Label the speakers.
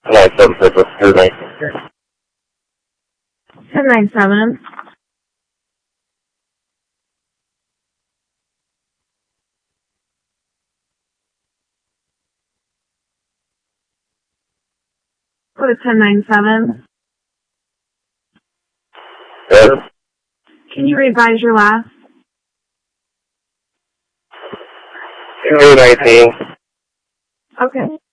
Speaker 1: 1097. Go to 1097.
Speaker 2: Yes.
Speaker 1: Can you revise your last?
Speaker 2: 219.
Speaker 1: Okay.